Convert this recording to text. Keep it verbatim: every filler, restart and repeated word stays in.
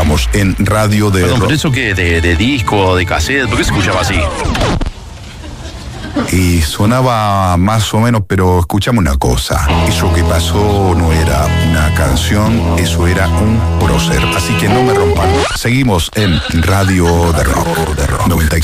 Estábamos en Radio de Perdón, Rock. ¿pero eso qué? ¿De, de disco, de cassette? ¿Por qué se escuchaba así? Y sonaba más o menos, pero escuchame una cosa. Eso que pasó no era una canción, eso era un prócer. Así que no me rompan. Seguimos en Radio de Rock, de Rock noventa y